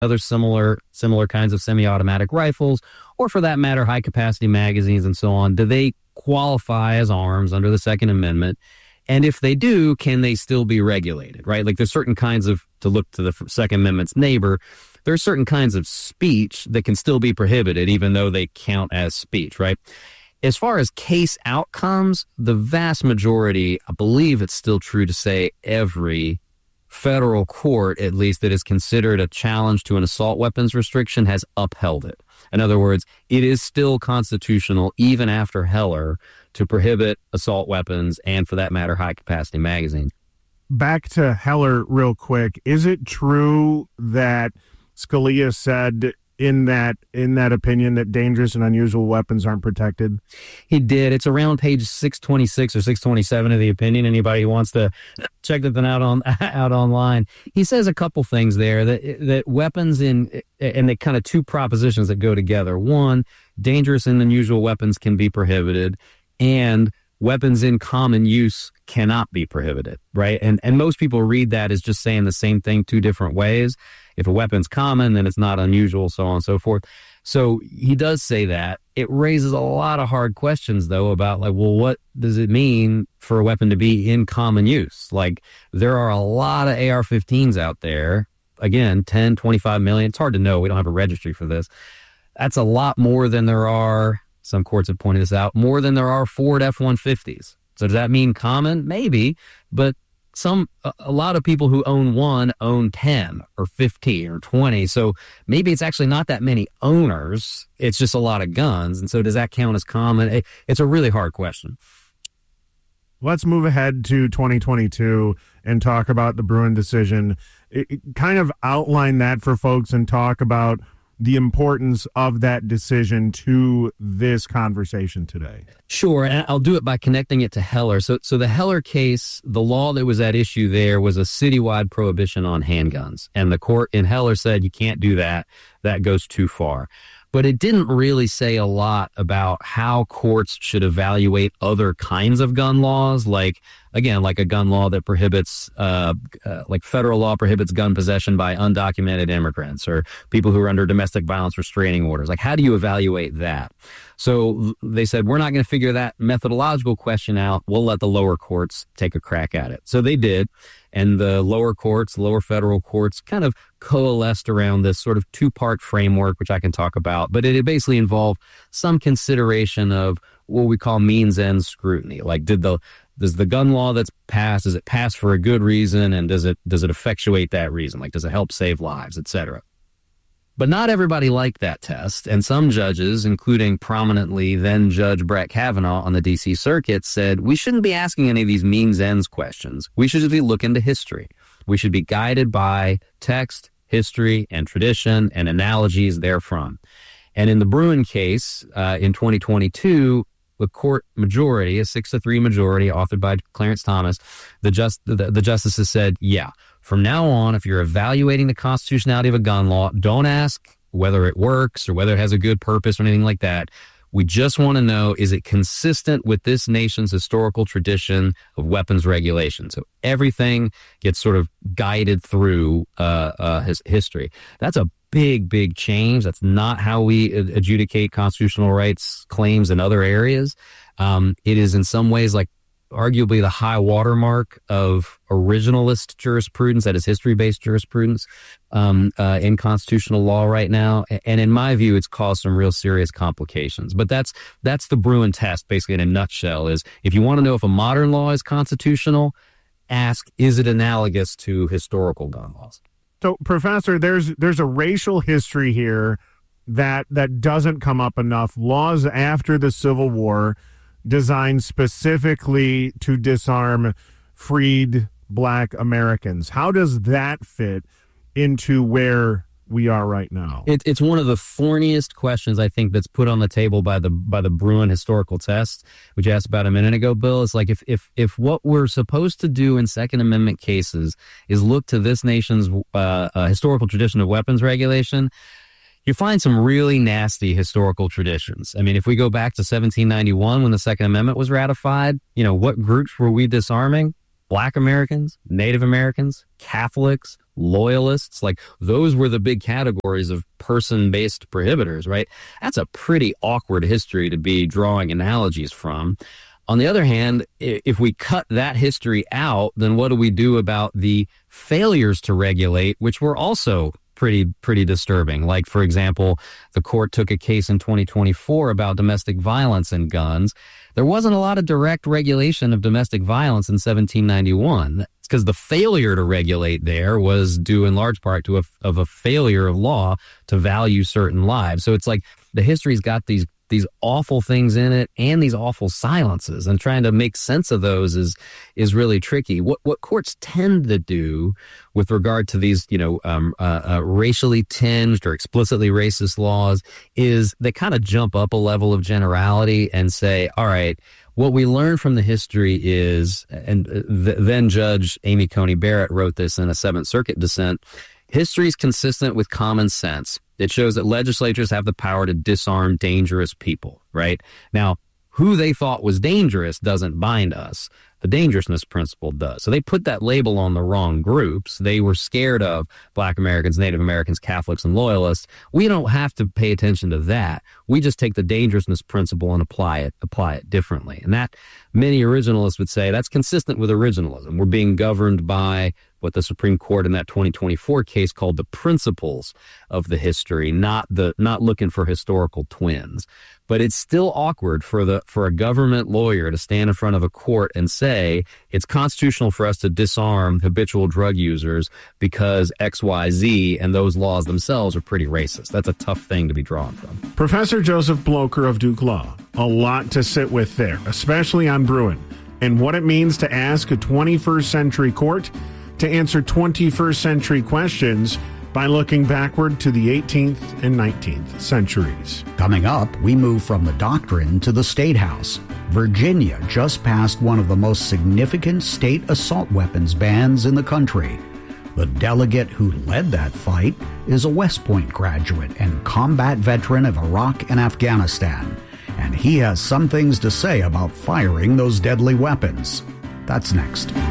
other similar kinds of semi-automatic rifles, or for that matter, high-capacity magazines and so on, do they qualify as arms under the Second Amendment? And if they do, can they still be regulated, right? Like there's certain kinds of, to look to the Second Amendment's neighbor, there are certain kinds of speech that can still be prohibited, even though they count as speech, right? As far as case outcomes, the vast majority, I believe it's still true to say every federal court, at least, that is considered a challenge to an assault weapons restriction has upheld it. In other words, it is still constitutional, even after Heller, to prohibit assault weapons and, for that matter, high-capacity magazines. Back to Heller real quick. Is it true that Scalia said in that opinion that dangerous and unusual weapons aren't protected? He did. It's around page 626 or 627 of the opinion. Anybody who wants to check that out online. He says a couple things there that weapons and the kind of two propositions that go together. One, dangerous and unusual weapons can be prohibited, and weapons in common use cannot be prohibited, right? And most people read that as just saying the same thing two different ways. If a weapon's common, then it's not unusual, so on and so forth. So he does say that. It raises a lot of hard questions, though, about like, well, what does it mean for a weapon to be in common use? Like, there are a lot of AR-15s out there. Again, 10, 25 million. It's hard to know. We don't have a registry for this. That's a lot more than there are, some courts have pointed this out, more than there are Ford F-150s. So does that mean common? Maybe, but a lot of people who own one own 10 or 15 or 20. So maybe it's actually not that many owners. It's just a lot of guns. And so does that count as common? It's a really hard question. Let's move ahead to 2022 and talk about the Bruen decision. Kind of outline that for folks and talk about the importance of that decision to this conversation today. Sure, and I'll do it by connecting it to Heller. So the Heller case, the law that was at issue there was a citywide prohibition on handguns. And the court in Heller said you can't do that. That goes too far. But it didn't really say a lot about how courts should evaluate other kinds of gun laws, like a gun law that prohibits, like federal law prohibits gun possession by undocumented immigrants or people who are under domestic violence restraining orders. Like, how do you evaluate that? So they said, we're not going to figure that methodological question out. We'll let the lower courts take a crack at it. So they did. And the lower courts, lower federal courts kind of coalesced around this sort of two-part framework, which I can talk about. But it basically involved some consideration of what we call means-end scrutiny. Like, does the gun law that's passed, is it passed for a good reason? And does it effectuate that reason? Like, does it help save lives, et cetera? But not everybody liked that test, and some judges, including prominently then Judge Brett Kavanaugh on the D.C. Circuit, said we shouldn't be asking any of these means-ends questions. We should just be looking to history. We should be guided by text, history, and tradition, and analogies therefrom. And in the Bruen case, in 2022, the court majority, a 6-3 majority authored by Clarence Thomas, the justices said, yeah, from now on, if you're evaluating the constitutionality of a gun law, don't ask whether it works or whether it has a good purpose or anything like that. We just want to know, is it consistent with this nation's historical tradition of weapons regulation? So everything gets sort of guided through his history. That's a big change. That's not how we adjudicate constitutional rights claims in other areas. It is in some ways like arguably the high watermark of originalist jurisprudence, that is history-based jurisprudence, in constitutional law right now. And in my view, it's caused some real serious complications. But that's the Bruen test, basically, in a nutshell, is if you want to know if a modern law is constitutional, ask, is it analogous to historical gun laws? So, Professor, there's a racial history here that doesn't come up enough. Laws after the Civil War designed specifically to disarm freed Black Americans. How does that fit into where we are right now? It's one of the thorniest questions, I think, that's put on the table by the Bruen historical test, which you asked about a minute ago, Bill. It's like if what we're supposed to do in Second Amendment cases is look to this nation's historical tradition of weapons regulation, you find some really nasty historical traditions. I mean, if we go back to 1791 when the Second Amendment was ratified, what groups were we disarming? Black Americans, Native Americans, Catholics, loyalists. Like, those were the big categories of person-based prohibitors, right? That's a pretty awkward history to be drawing analogies from. On the other hand, if we cut that history out, then what do we do about the failures to regulate, which were also pretty disturbing? Like, for example, the court took a case in 2024 about domestic violence and guns. There wasn't a lot of direct regulation of domestic violence in 1791. It's because the failure to regulate there was due in large part to a failure of law to value certain lives. So it's like the history's got these awful things in it and these awful silences, and trying to make sense of those is really tricky. What courts tend to do with regard to these, racially tinged or explicitly racist laws is they kind of jump up a level of generality and say, all right, what we learn from the history is, and then Judge Amy Coney Barrett wrote this in a Seventh Circuit dissent, history is consistent with common sense. It shows that legislatures have the power to disarm dangerous people, right? Now, who they thought was dangerous doesn't bind us. The dangerousness principle does. So they put that label on the wrong groups. They were scared of Black Americans, Native Americans, Catholics, and Loyalists. We don't have to pay attention to that. We just take the dangerousness principle and apply it differently. And that, many originalists would say, that's consistent with originalism. We're being governed by what the Supreme Court in that 2024 case called the principles of the history, not looking for historical twins. But it's still awkward for a government lawyer to stand in front of a court and say it's constitutional for us to disarm habitual drug users because XYZ, and those laws themselves are pretty racist. That's a tough thing to be drawn from. Professor Joseph Blocher of Duke Law, a lot to sit with there, especially on Bruen, and what it means to ask a 21st century court to answer 21st century questions by looking backward to the 18th and 19th centuries. Coming up, we move from the doctrine to the State House. Virginia just passed one of the most significant state assault weapons bans in the country. The delegate who led that fight is a West Point graduate and combat veteran of Iraq and Afghanistan. And he has some things to say about firing those deadly weapons. That's next.